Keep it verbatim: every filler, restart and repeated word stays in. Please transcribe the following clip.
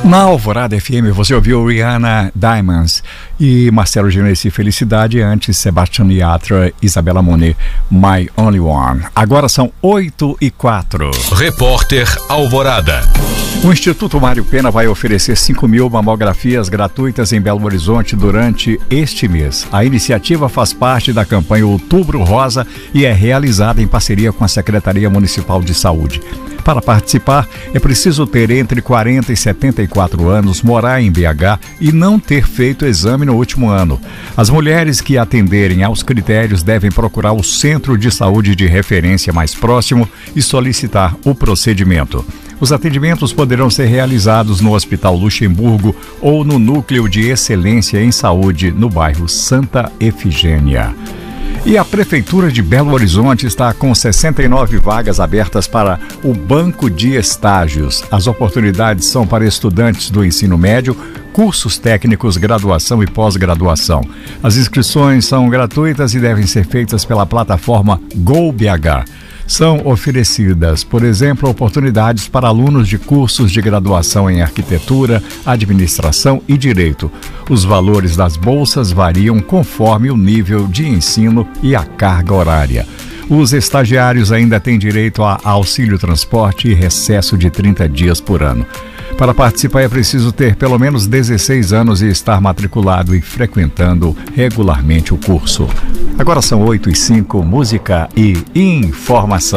Na Alvorada F M você ouviu Rihanna, Diamonds e Marcelo Genesi, Felicidade, antes Sebastian Yatra, Isabela Monet, My Only One. Agora são oito e quatro. Repórter Alvorada. O Instituto Mário Pena vai oferecer cinco mil mamografias gratuitas em Belo Horizonte durante este mês. A iniciativa faz parte da campanha Outubro Rosa e é realizada em parceria com a Secretaria Municipal de Saúde. Para participar, é preciso ter entre quarenta e setenta e quatro anos, morar em B H e não ter feito exame no último ano. As mulheres que atenderem aos critérios devem procurar o centro de saúde de referência mais próximo e solicitar o procedimento. Os atendimentos poderão ser realizados no Hospital Luxemburgo ou no Núcleo de Excelência em Saúde, no bairro Santa Efigênia. E a Prefeitura de Belo Horizonte está com sessenta e nove vagas abertas para o Banco de Estágios. As oportunidades são para estudantes do ensino médio, cursos técnicos, graduação e pós-graduação. As inscrições são gratuitas e devem ser feitas pela plataforma GoBH. São oferecidas, por exemplo, oportunidades para alunos de cursos de graduação em arquitetura, administração e direito. Os valores das bolsas variam conforme o nível de ensino e a carga horária. Os estagiários ainda têm direito a auxílio transporte e recesso de trinta dias por ano. Para participar é preciso ter pelo menos dezesseis anos e estar matriculado e frequentando regularmente o curso. Agora são oito e cinco, música e informação.